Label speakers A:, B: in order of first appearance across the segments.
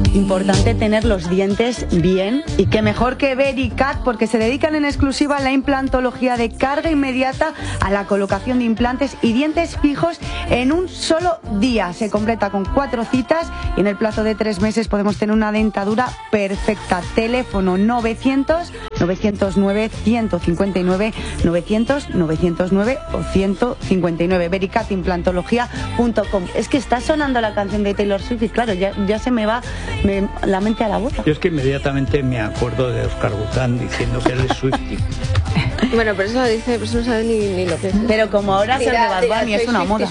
A: Importante tener los dientes bien, y que mejor que Vericat, porque se dedican en exclusiva a la implantología de carga inmediata, a la colocación de implantes y dientes fijos en un solo día. Se completa con 4 citas y en el plazo de 3 meses podemos tener una dentadura perfecta. Teléfono 900 909 159 900 909 o 159. vericatimplantología.com. Es que está sonando la canción de Taylor Swift y claro, ya se me va la mente a la boca.
B: Yo es que inmediatamente me acuerdo de Óscar Guzmán diciendo que él es Swiftie.
C: Bueno, pero eso lo dice, pero eso no sabe ni lo que es.
A: Pero como ahora se de Bad Bunny es una moda.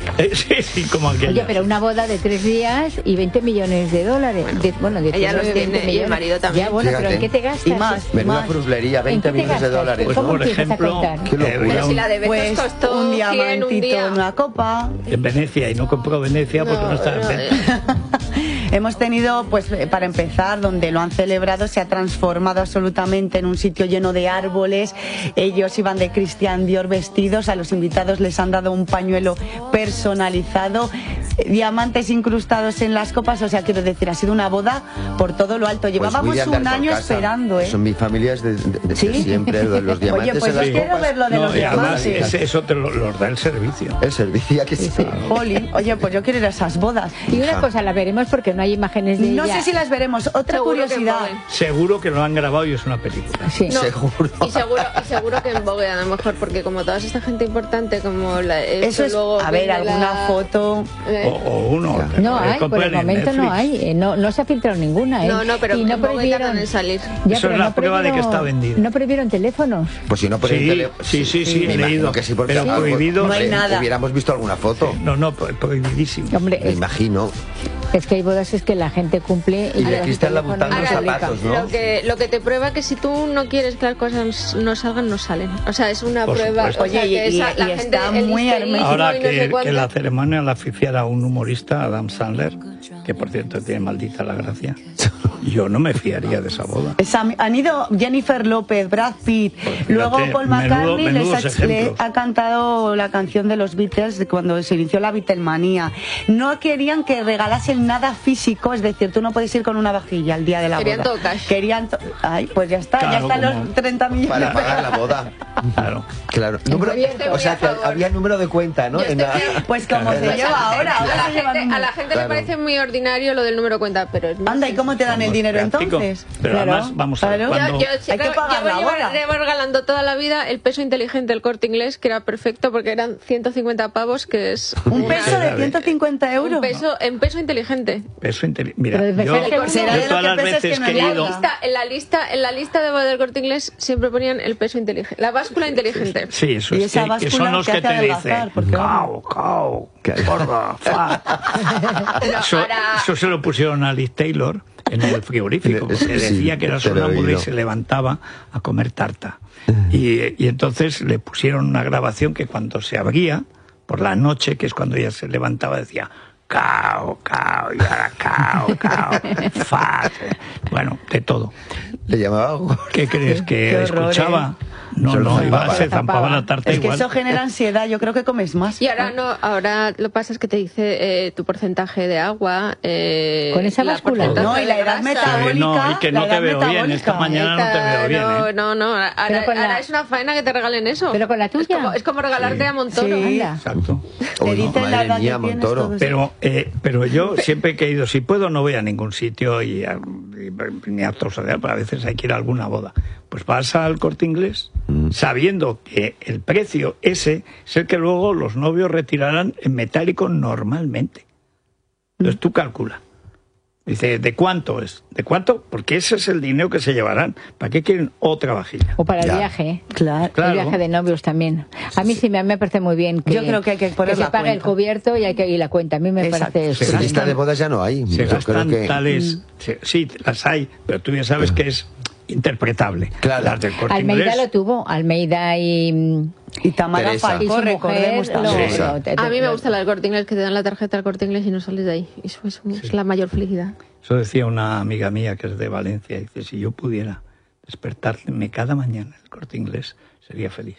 B: Sí, como aquella.
D: Oye, pero una boda de 3 días y $20 millones. Bueno,
C: ella los tiene y el marido también.
D: Ya, bueno, pero ¿en qué te gastas?
A: Y más.
E: Menuda fruslería, $20 millones.
B: Pues por ejemplo,
C: pero si la de Betos costó
A: un diamantito en una copa.
B: En Venecia, y no compró Venecia porque no estaba en venta.
A: Hemos tenido, pues para empezar, donde lo han celebrado, se ha transformado absolutamente en un sitio lleno de árboles. Ellos iban de Christian Dior vestidos, a los invitados les han dado un pañuelo personalizado, diamantes incrustados en las copas, o sea, quiero decir, ha sido una boda por todo lo alto. Llevábamos un año esperando, ¿eh?
E: Son mis familias de
A: ¿sí?
E: siempre, los diamantes.
A: Oye, pues yo quiero ver lo de los diamantes.
B: Eso te los da el servicio.
E: El servicio que sí.
A: Jolín, oye, pues yo quiero ir a esas bodas.
D: Y una cosa, la veremos porque no hay imágenes de ella.
A: No sé si las veremos. Otra curiosidad.
B: Seguro que lo han grabado y es una película.
D: Sí.
C: No,
E: seguro.
C: Y seguro que en Vogue a lo mejor, porque como toda esta gente importante, como
A: eso es,
C: luego
A: a ver, alguna foto.
B: O uno.
D: No hay, por el momento no hay. No se ha filtrado ninguna.
C: No, pero
D: y no
C: prohibieron en salir.
D: Ya,
B: eso es la prueba de que está vendido.
D: ¿No prohibieron teléfonos?
E: Pues si no prohíben teléfonos.
B: Sí,
E: me
B: he leído.
E: Que sí, porque
B: pero prohibido.
A: No hay nada.
E: Hubiéramos visto alguna foto.
B: No, prohibidísimo.
D: Hombre,
E: me imagino.
D: Es que hay bodas es que la gente cumple
E: y aquí está la butanda los zapatos, ¿no?
C: Lo que te prueba que si tú no quieres que las cosas no salgan, no salen. O sea, es una prueba.
A: Oye,
C: o sea, que
A: y está muy hermético.
B: Ahora que la ceremonia la oficiara un humorista, Adam Sandler, que por cierto tiene maldita la gracia, yo no me fiaría de esa boda.
A: Han ido Jennifer López, Brad Pitt, luego Paul McCartney le ha cantado la canción de los Beatles de cuando se inició la Beatlemanía. No querían que regalasen nada físico, es decir, tú no puedes ir con una vajilla el día de la boda.
C: Querían
A: todo cash. Ay, pues ya está,
B: claro,
A: ya están los 30 millones.
E: Para pagar la boda. Claro. O sea, que había número de cuenta, ¿no?
A: Pues como se lleva ahora.
C: A la gente le parece muy ordinario lo del número de cuenta, pero es
A: anda, ¿y cómo te dan el dinero entonces?
B: Pero además, vamos a ver,
C: yo llevo regalando toda la vida el peso inteligente del Corte Inglés, que era perfecto porque eran 150 pavos, que es
A: un peso de 150 euros.
C: En peso inteligente.
B: Mira, yo todas las veces que he ido
C: en la lista del Corte Inglés siempre ponían el peso inteligente, la báscula inteligente.
B: Sí, eso es que son los que te dicen cao, gorda, fat. Eso se lo pusieron a Liz Taylor en el frigorífico, porque decía que era sonámbula y se levantaba a comer tarta. Y entonces le pusieron una grabación que cuando se abría por la noche, que es cuando ella se levantaba, decía cao, y ahora cao, fat. Bueno, de todo.
E: ¿Le llamaba?
B: ¿Qué crees? ¿Que escuchaba? No, se zampaba la tarta
A: es
B: igual.
A: Que eso genera ansiedad, yo creo que comes más.
C: Y ahora lo que pasa es que te dice tu porcentaje de agua.
D: Con esa báscula.
A: No, y la edad metabólica.
B: No, y que no te veo bien, esta mañana no te veo bien.
C: No, ahora es una faena que te regalen eso.
D: Pero con la tuya.
C: Es como regalarte a Montoro.
A: Sí,
B: exacto.
A: Te dicen la edad que
E: Montoro.
B: Pero yo siempre que he ido, si puedo, no voy a ningún sitio y ni a social, pero a veces hay que ir a alguna boda. Pues vas al Corte Inglés sabiendo que el precio ese es el que luego los novios retirarán en metálico normalmente. Entonces tú calcula. Dice, ¿de cuánto es? ¿De cuánto? Porque ese es el dinero que se llevarán. ¿Para qué quieren otra vajilla?
D: O para el viaje.
A: Claro.
D: El viaje de novios también. A mí sí me parece muy bien que,
A: yo creo que hay que poner
D: se pague el cubierto y la cuenta. A mí me parece eso.
E: Pero lista de bodas ya no hay.
B: Se gastan tales... Sí, las hay, pero tú ya sabes que es interpretable.
E: Claro.
B: Las del Corte
D: Almeida
B: Inglés.
D: lo tuvo. Almeida y
A: Tamara Falcó, recordemos también.
C: A mí me gusta la del Corte Inglés, que te dan la tarjeta del Corte Inglés y no sales de ahí. Eso es la mayor felicidad.
B: Eso decía una amiga mía que es de Valencia. Dice, si yo pudiera despertarme cada mañana en el Corte Inglés, sería feliz.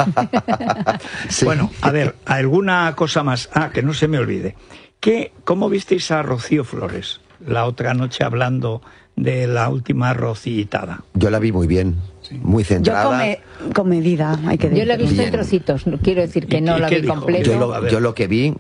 B: Sí. Bueno, a ver, alguna cosa más. Que no se me olvide. ¿Cómo visteis a Rocío Flores? la otra noche hablando de la última rocitada.
E: Yo la vi muy bien, muy centrada.
A: Yo comedida, hay que decir.
D: Yo la he visto en trocitos, no quiero decir que no la vi completo.
E: Yo lo que vi,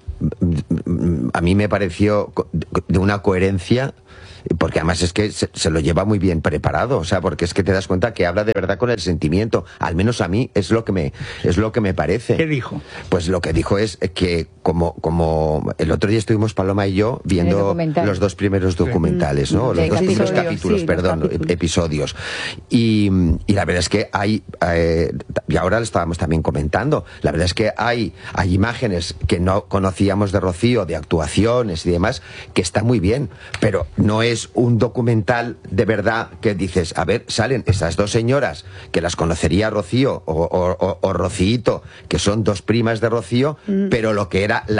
E: a mí me pareció de una coherencia, porque además es que se lo lleva muy bien preparado, o sea, porque es que te das cuenta que habla de verdad con el sentimiento, al menos a mí es lo que me parece.
B: ¿Qué dijo?
E: Pues lo que dijo es que como el otro día estuvimos Paloma y yo viendo los 2 primeros documentales, ¿no? Los 2 primeros capítulos, episodios. Y la verdad es que hay, y ahora lo estábamos también comentando, la verdad es que hay imágenes que no conocíamos de Rocío, de actuaciones y demás, que está muy bien, pero no es un documental de verdad que dices, a ver, salen esas 2 señoras que las conocería Rocío o Rocíito, que son 2 primas de Rocío, pero lo que era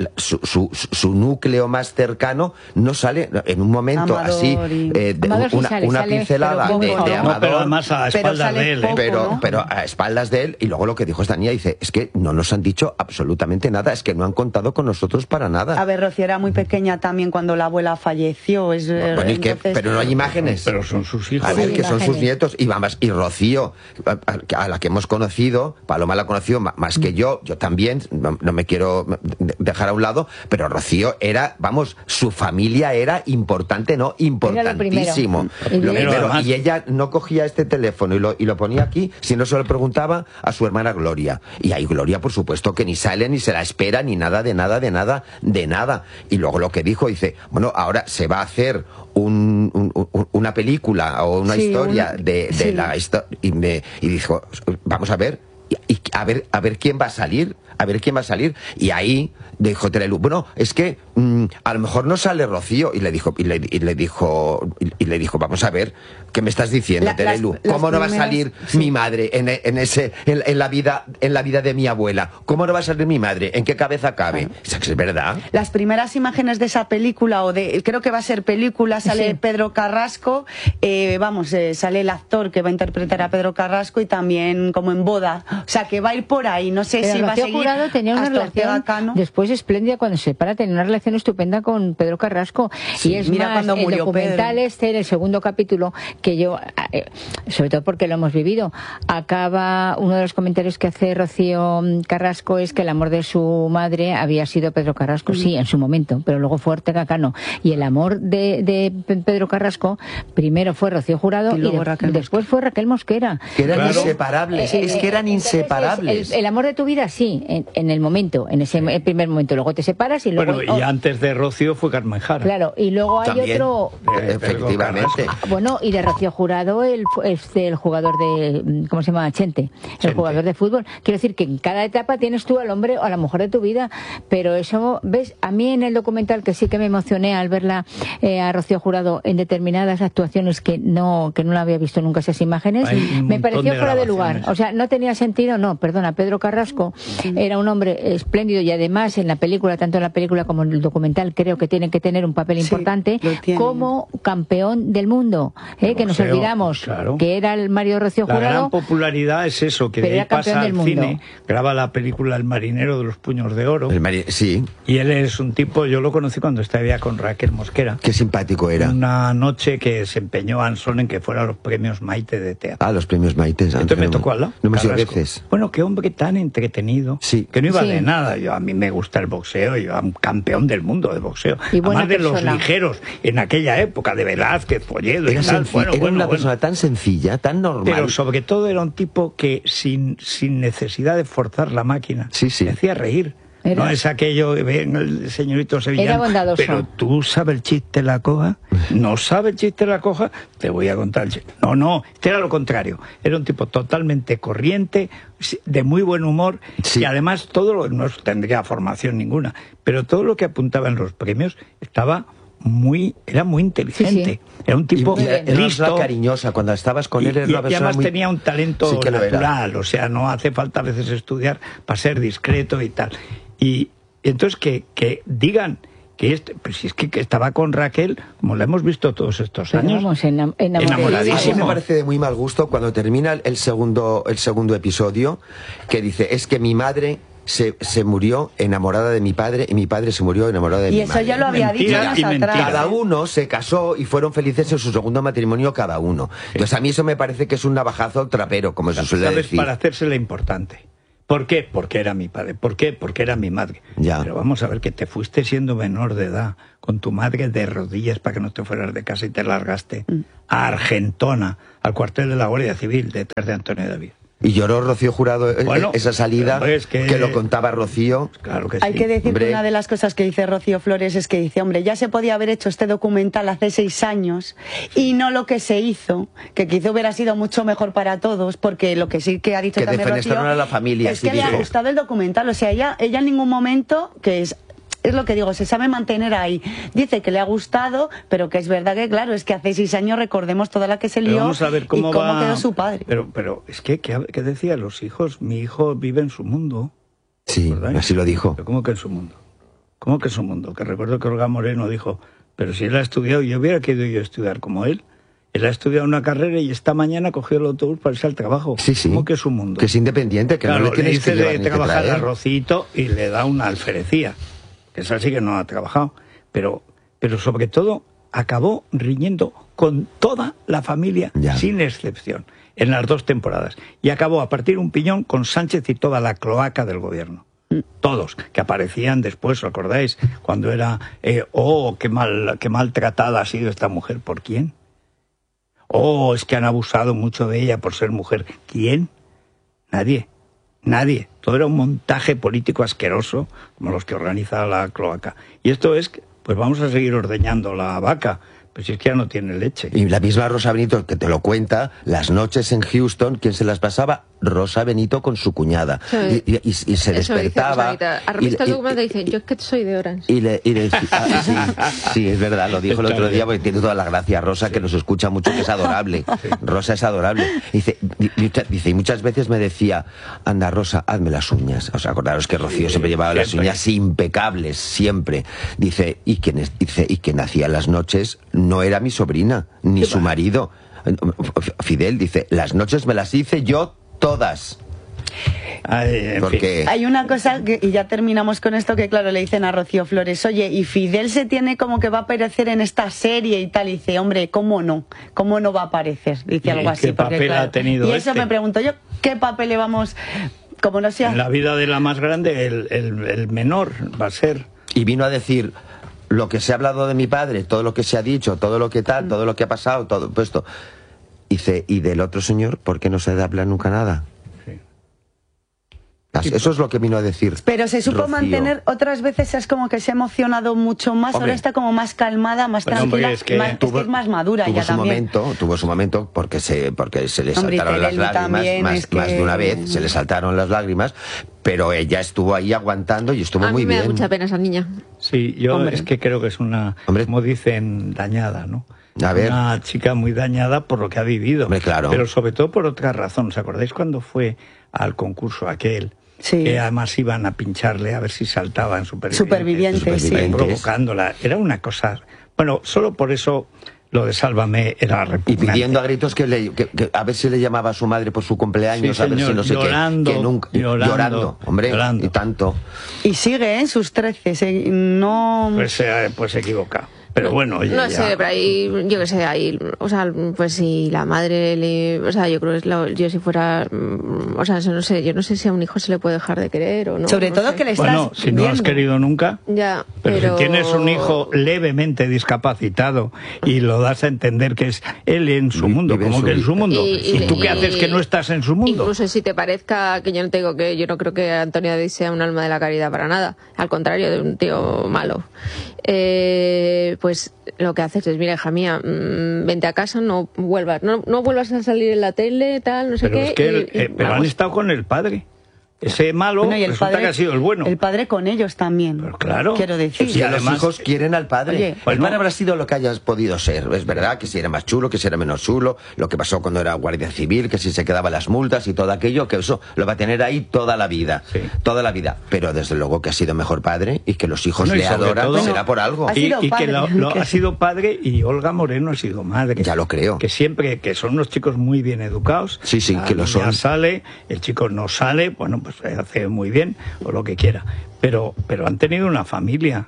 E: su núcleo más cercano no sale en un momento
A: Amador
E: así, una pincelada de Amador,
B: pero además a espaldas de él.
E: Pero a espaldas de él, y luego lo que dijo esta niña, dice, es que no nos han dicho absolutamente nada, es que no han contado con nosotros para nada.
A: A ver, Rocío era muy pequeña también cuando la abuela falleció.
E: Bueno, entonces... pero no hay imágenes.
B: Pero son sus hijos.
E: A ver, que son sus nietos. Y Rocío, a la que hemos conocido, Paloma la conoció más que yo también, no me quiero dejar a un lado, pero Rocío era, su familia era importante, ¿no? Importantísimo. Lo primero. Y ella no cogía este teléfono y lo ponía aquí, si no se lo preguntaba a su hermana Gloria. Y ahí Gloria, por supuesto, que ni sale, ni se la espera, ni nada, de nada. Y luego lo que dijo, dice, bueno, ahora se va a hacer una película o una historia de la historia, y dijo, vamos a ver, a ver quién va a salir, y ahí dijo Terelu, bueno, es que a lo mejor no sale Rocío, y le dijo, vamos a ver, ¿qué me estás diciendo, Terelu? ¿Cómo no va a salir mi madre en la vida de mi abuela? ¿Cómo no va a salir mi madre? ¿En qué cabeza cabe? Es verdad.
A: Las primeras imágenes de esa película, creo que va a ser película, sale Pedro Carrasco, sale el actor que va a interpretar a Pedro Carrasco, y también como en boda, o sea, que va a ir por ahí, no sé si va a seguir.
D: Jurado tenía una relación después espléndida cuando se separa, tenía una relación estupenda con Pedro Carrasco, y es
A: mira,
D: más,
A: cuando murió
D: el documental
A: Pedro.
D: En el segundo capítulo, que yo, sobre todo porque lo hemos vivido, acaba, uno de los comentarios que hace Rocío Carrasco es que el amor de su madre había sido Pedro Carrasco, sí, en su momento, pero luego fue Ortega Cano, y el amor de Pedro Carrasco primero fue Rocío Jurado y después fue Raquel Mosquera.
E: Que eran inseparables, es que eran inseparables.
D: El amor de tu vida, sí, en el momento, en ese primer momento, luego te separas y luego...
B: Bueno, y antes de Rocío fue Carmen Jara.
D: Claro, y luego hay
E: también,
D: otro...
E: efectivamente.
D: Bueno, y de Rocío Jurado, el jugador de... ¿Cómo se llama? Chente. El jugador de fútbol. Quiero decir que en cada etapa tienes tú al hombre o a la mujer de tu vida, pero eso, ¿ves? A mí en el documental, que sí que me emocioné al verla a Rocío Jurado en determinadas actuaciones que no la había visto nunca esas imágenes, me pareció fuera de lugar. O sea, no tenía sentido, perdona, Pedro Carrasco era un hombre espléndido, y además en la película, tanto en la película como en el documental, creo que tiene que tener un papel importante como campeón del mundo, que nos olvidamos que era el marido de Rocío Jurado.
B: La gran popularidad es eso, que de ahí pasa al cine, graba la película El marinero de los puños de oro.
E: Sí.
B: Y él es un tipo, yo lo conocí cuando estaba con Raquel Mosquera.
E: Qué simpático era.
B: Una noche que se empeñó Anson en que fueran los premios Maite de teatro.
E: Ah, los premios Maite.
B: Entonces me tocó al lado.
E: No me veces.
B: Bueno, qué hombre tan entretenido.
E: Sí.
B: Que no iba de nada. A mí me gusta el boxeo, yo era un campeón del mundo de boxeo.
D: Y
B: además de los ligeros en aquella época, de Velázquez, Polledo y tal.
E: Era una persona tan sencilla, tan normal.
B: Pero sobre todo era un tipo que sin necesidad de forzar la máquina, me hacía reír. No es aquello, el señorito sevillano.
D: Era bondadoso.
B: Pero tú sabes el chiste de la coja, no sabes el chiste de la coja, te voy a contar el chiste. No, este era lo contrario. Era un tipo totalmente corriente, de muy buen humor, y además no tendría formación ninguna, pero todo lo que apuntaba en los premios era muy inteligente. Era un tipo listo,
E: era cariñosa. Cuando estabas con él, era una persona
B: y además
E: muy...
B: tenía un talento natural, o sea, no hace falta a veces estudiar para ser discreto y tal. Y entonces que digan que pues si es que estaba con Raquel, como la hemos visto todos estos años, enamoradísimo.
E: A mí me parece de muy mal gusto cuando termina el segundo episodio, que dice, es que mi madre se murió enamorada de mi padre y mi padre se murió enamorado de mi madre.
A: Y eso ya lo había dicho más atrás.
E: Cada uno se casó y fueron felices en su segundo matrimonio cada uno. Entonces a mí eso me parece que es un navajazo trapero, como se suele decir.
B: Para hacerse lo importante. ¿Por qué? Porque era mi padre. ¿Por qué? Porque era mi madre.
E: Ya.
B: Pero vamos a ver, que te fuiste siendo menor de edad, con tu madre de rodillas para que no te fueras de casa y te largaste a Argentona, al cuartel de la Guardia Civil, detrás de Antonio David.
E: Y lloró Rocío Jurado esa salida, que lo contaba Rocío.
B: Claro que sí.
A: Hay que decir que una de las cosas que dice Rocío Flores es que dice, hombre, ya se podía haber hecho este documental hace 6 años y no lo que se hizo, que quizá hubiera sido mucho mejor para todos, porque lo que sí que ha dicho
E: que
A: también Rocío
E: a la familia,
A: es que le ha gustado el documental. O sea, ella en ningún momento, que es lo que digo, se sabe mantener ahí. Dice que le ha gustado, pero que es verdad que, claro, es que hace 6 años recordemos toda la que se lió
B: vamos a ver cómo
A: y cómo quedó su padre.
B: Pero es que, ¿qué decía? Los hijos, mi hijo vive en su mundo.
E: Sí, ¿verdad? Así lo dijo.
B: ¿Pero cómo que en su mundo? ¿Cómo que en su mundo? Que recuerdo que Olga Moreno dijo, pero si él ha estudiado, yo hubiera querido yo estudiar como él. Él ha estudiado una carrera y esta mañana cogió el autobús para irse al trabajo.
E: Sí, sí.
B: ¿Cómo que es su mundo?
E: Que es independiente, que claro, no le tienes que llevar ni
B: trabajar a Rocito y le da una alferecía. Esa sí que no ha trabajado, pero sobre todo acabó riñendo con toda la familia, sin excepción, en las 2 temporadas. Y acabó a partir un piñón con Sánchez y toda la cloaca del gobierno. Todos, que aparecían después, ¿os acordáis? Cuando era, qué mal tratada ha sido esta mujer. ¿Por quién? Es que han abusado mucho de ella por ser mujer. ¿Quién? Nadie. Todo era un montaje político asqueroso, como los que organiza la cloaca. Y esto es, pues vamos a seguir ordeñando la vaca, pues si es que ya no tiene leche.
E: Y la misma Rosa Benito, que te lo cuenta, las noches en Houston, ¿quién se las pasaba? Rosa Benito con su cuñada. Sí. Y se despertaba.
C: ¿Has visto el documento? Dice, yo es que soy de Orange.
E: Y le decía, sí, es verdad, lo dijo el otro día, porque tiene toda la gracia Rosa, que nos escucha mucho, que es adorable. Sí. Rosa es adorable. Dice, y muchas veces me decía, anda Rosa, hazme las uñas. O sea, acordaros que Rocío siempre llevaba las uñas impecables, siempre. Dice, y quien hacía las noches no era mi sobrina, ni su marido. Fidel dice, las noches me las hice yo todas.
A: Porque hay una cosa, y ya terminamos con esto, que claro, le dicen a Rocío Flores, oye, y Fidel se tiene como que va a aparecer en esta serie y tal, y dice, hombre, ¿cómo no va a aparecer? Dice algo así.
B: ¿Qué papel ha tenido
A: y eso me pregunto yo, ¿qué papel le vamos, como no sea?
B: En la vida de la más grande, el menor va a ser.
E: Y vino a decir, lo que se ha hablado de mi padre, todo lo que se ha dicho, todo lo que tal, todo lo que ha pasado, todo esto. Dice, ¿y del otro señor por qué no se habla nunca nada? Eso es lo que vino a decir.
A: Pero se supo
E: Rocío.
A: Mantener, otras veces es como que se ha emocionado mucho más, ahora está como más calmada, más tranquila, es más madura ya también.
E: Tuvo su momento porque se le saltaron las lágrimas, más de una vez, se le saltaron las lágrimas, pero ella estuvo ahí aguantando y estuvo muy bien.
C: Me da mucha pena esa niña.
B: Sí, yo es que creo que es una, como dicen, dañada, ¿no? Una chica muy dañada por lo que ha vivido.
E: Claro.
B: Pero sobre todo por otra razón. ¿Os acordáis cuando fue al concurso aquel? Sí. Que además iban a pincharle a ver si saltaba en Supervivientes.
A: Sí.
B: Provocándola. Era una cosa... Bueno, solo por eso lo de Sálvame era repugnante.
E: Y pidiendo a gritos que a ver si le llamaba a su madre por su cumpleaños,
B: sí, señor,
E: a ver si no sé
B: llorando,
E: qué. Llorando, hombre, llorando. Y tanto.
A: Y sigue en sus 13, no...
B: Pues se equivoca. Pero bueno, oye,
C: no sé, pero ahí, yo qué sé, ahí, o sea, pues si la madre o sea, yo creo que yo si fuera, o sea, no sé, yo no sé si a un hijo se le puede dejar de querer o no.
A: Sobre
C: no
A: todo
C: sé.
A: Que le estás
B: Bueno, si no has querido nunca.
C: Ya,
B: pero si tienes un hijo levemente discapacitado y lo das a entender que es él en su mundo, como que en su mundo. ¿Y tú qué haces que no estás en su mundo?
C: Incluso si te parezca, que yo no te digo que yo no creo que Antonio David sea un alma de la caridad para nada, al contrario de un tío malo. Pues lo que haces es, mira, hija mía, vente a casa, no vuelvas a salir en la tele, tal, no sé qué.
B: Pero es que pero han estado con el padre. Ese malo resulta que ha sido el bueno.
A: El padre con ellos también.
B: Pero claro.
A: Quiero decir.
E: Y además, los hijos quieren al padre. Oye, el padre habrá sido lo que hayas podido ser. Es verdad que si era más chulo, que si era menos chulo, lo que pasó cuando era guardia civil, que si se quedaban las multas y todo aquello, que eso lo va a tener ahí toda la vida. Sí. Toda la vida. Pero desde luego que ha sido mejor padre y que los hijos le adoran, todo, será por algo.
B: Y que ha sido padre y Olga Moreno ha sido madre.
E: Ya lo creo.
B: Que siempre, que son unos chicos muy bien educados.
E: Sí, que lo son.
B: Ya sale, el chico no sale, bueno, pues hace muy bien o lo que quiera. Pero han tenido una familia.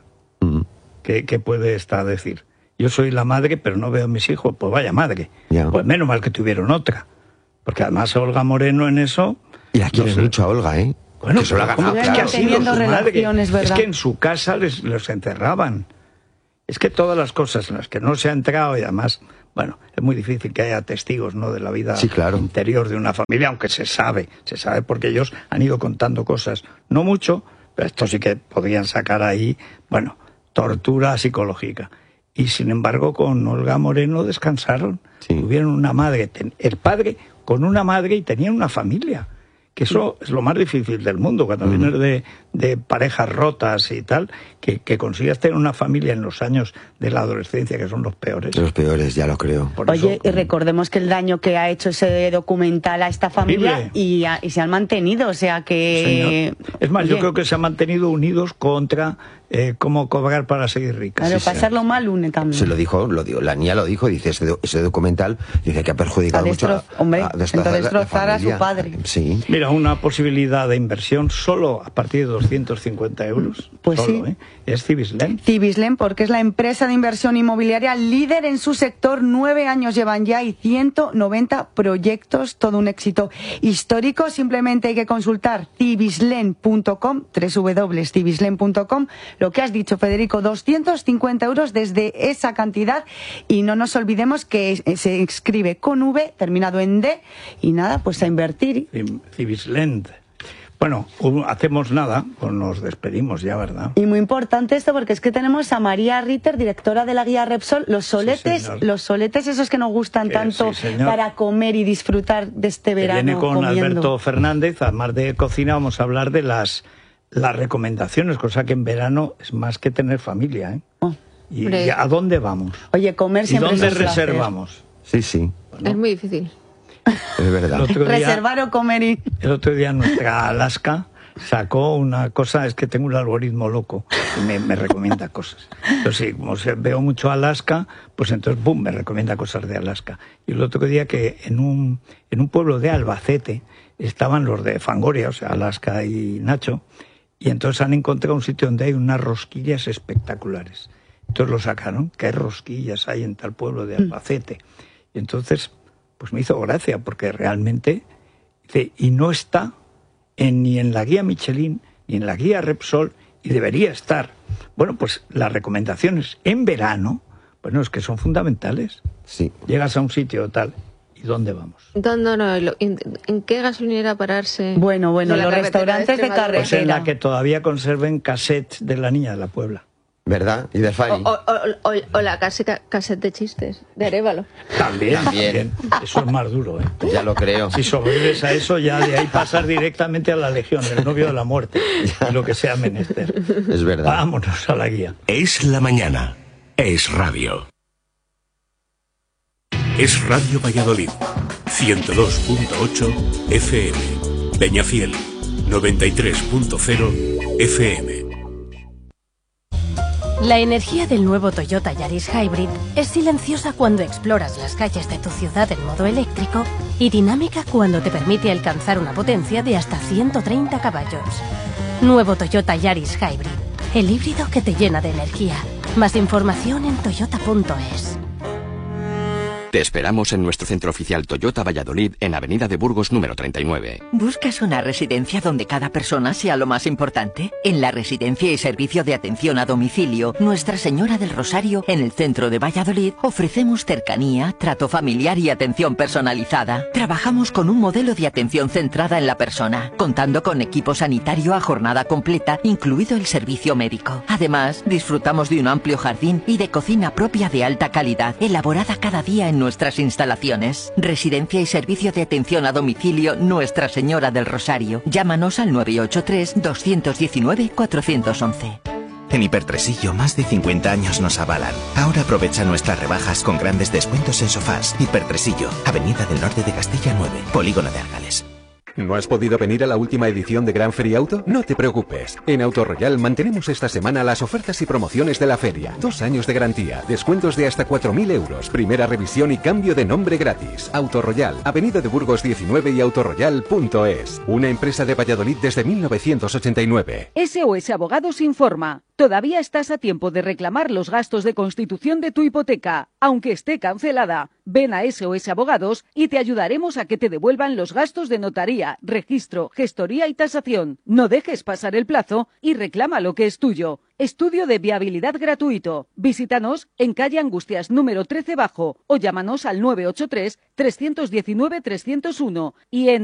B: ¿Qué puede esta decir? Yo soy la madre, pero no veo a mis hijos. Pues vaya madre. Ya. Pues menos mal que tuvieron otra. Porque además Olga Moreno en eso...
E: Y la quiere mucho a Olga, ¿eh?
B: Bueno,
E: que se lo ha ganado,
B: es que ha sido su madre. Es que en su casa los encerraban. Es que todas las cosas en las que no se ha entrado, y además, bueno, es muy difícil que haya testigos, ¿no?, de la vida interior de una familia, aunque se sabe porque ellos han ido contando cosas, no mucho, pero esto sí que podrían sacar ahí, bueno, tortura psicológica. Y sin embargo, con Olga Moreno descansaron, tuvieron una madre, el padre con una madre y tenían una familia. Que eso es lo más difícil del mundo, cuando vienes de parejas rotas y tal, que consigas tener una familia en los años de la adolescencia, que son los peores.
E: Los peores, ya lo creo.
A: Oye, y recordemos que el daño que ha hecho ese documental a esta familia y se han mantenido, o sea que...
B: Señor. Es más, yo creo que se han mantenido unidos contra cómo cobrar para seguir ricas.
A: Claro, pasarlo mal une también.
E: Se lo dijo, la niña lo dijo, dice, ese documental dice que ha perjudicado mucho
A: a destrozar a su padre.
E: Sí.
B: Mira, una posibilidad de inversión solo a partir de 250 euros.
A: Pues
B: solo,
A: sí.
B: Es Cibislen.
A: Cibislen, porque es la empresa de inversión inmobiliaria líder en su sector. 9 años llevan ya y 190 proyectos, todo un éxito histórico. Simplemente hay que consultar cibislen.com, www.cibislen.com. Lo que has dicho, Federico, 250 euros desde esa cantidad, y no nos olvidemos que se escribe con V, terminado en D, y nada, pues a invertir.
B: Cibislen. Bueno, hacemos nada, pues nos despedimos ya, ¿verdad?
A: Y muy importante esto, porque es que tenemos a María Ritter, directora de la guía Repsol, los soletes esos que nos gustan tanto para comer y disfrutar de este verano.
B: Viene con
A: comiendo.
B: Alberto Fernández, además de cocina, vamos a hablar de las recomendaciones, cosa que en verano es más que tener familia, ¿eh? ¿Y a dónde vamos?
A: Oye, comer siempre.
B: ¿Y dónde reservamos?
E: Sí.
C: Bueno, es muy difícil.
E: Es verdad.
A: Reservar o comer
B: El otro día nuestra Alaska sacó una cosa, es que tengo un algoritmo loco y me recomienda cosas. Entonces, sí, como veo mucho Alaska, pues entonces, ¡bum!, me recomienda cosas de Alaska. Y el otro día que en un pueblo de Albacete estaban los de Fangoria, o sea, Alaska y Nacho, y entonces han encontrado un sitio donde hay unas rosquillas espectaculares. Entonces lo sacaron, ¿qué rosquillas hay en tal pueblo de Albacete? Y entonces, pues me hizo gracia, porque realmente, dice, y no está ni en la guía Michelin, ni en la guía Repsol, y debería estar. Bueno, pues las recomendaciones en verano, bueno, es que son fundamentales.
E: Sí.
B: Llegas a un sitio tal, ¿y dónde vamos?
C: ¿En qué gasolinera pararse?
A: Bueno, los restaurantes de carretera.
B: Pues en la que todavía conserven cassettes de La Niña de la Puebla.
E: ¿Verdad? Y de Fari.
C: O la cassette de chistes, de Arévalo.
B: También. Eso es más duro, ¿eh?
E: Ya lo creo.
B: Si sobrevives a eso, ya de ahí pasas directamente a la Legión, el novio de la muerte, y lo que sea menester.
E: Es verdad.
B: Vámonos a la guía.
F: Es la mañana. Es radio. Es Radio Valladolid. 102.8 FM. Peñafiel. 93.0 FM.
G: La energía del nuevo Toyota Yaris Hybrid es silenciosa cuando exploras las calles de tu ciudad en modo eléctrico y dinámica cuando te permite alcanzar una potencia de hasta 130 caballos. Nuevo Toyota Yaris Hybrid, el híbrido que te llena de energía. Más información en toyota.es.
H: Te esperamos en nuestro centro oficial Toyota Valladolid, en Avenida de Burgos número 39.
I: ¿Buscas una residencia donde cada persona sea lo más importante? En la Residencia y Servicio de Atención a Domicilio Nuestra Señora del Rosario, en el centro de Valladolid, ofrecemos cercanía, trato familiar y atención personalizada. Trabajamos con un modelo de atención centrada en la persona, contando con equipo sanitario a jornada completa, incluido el servicio médico. Además, disfrutamos de un amplio jardín y de cocina propia de alta calidad, elaborada cada día en nuestras instalaciones. Residencia y Servicio de Atención a Domicilio Nuestra Señora del Rosario. Llámanos al 983-219-411.
J: En Hipertresillo, más de 50 años nos avalan. Ahora aprovecha nuestras rebajas con grandes descuentos en sofás. Hipertresillo, Avenida del Norte de Castilla 9, Polígono de Argales.
K: ¿No has podido venir a la última edición de Gran Feria Auto? No te preocupes. En Auto Royal mantenemos esta semana las ofertas y promociones de la feria. 2 años de garantía, descuentos de hasta 4.000 euros, primera revisión y cambio de nombre gratis. Auto Royal, Avenida de Burgos 19 y autoroyal.es. Una empresa de Valladolid desde 1989.
L: SOS Abogados informa. Todavía estás a tiempo de reclamar los gastos de constitución de tu hipoteca, aunque esté cancelada. Ven a SOS Abogados y te ayudaremos a que te devuelvan los gastos de notaría, registro, gestoría y tasación. No dejes pasar el plazo y reclama lo que es tuyo. Estudio de viabilidad gratuito. Visítanos en calle Angustias número 13 Bajo o llámanos al 983 319 301 y en